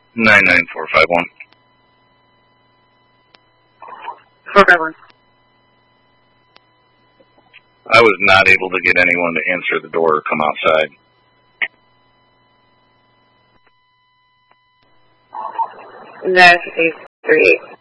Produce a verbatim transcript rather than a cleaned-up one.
nine nine four five one. four five one. I was not able to get anyone to answer the door or come outside. That's eight three eight.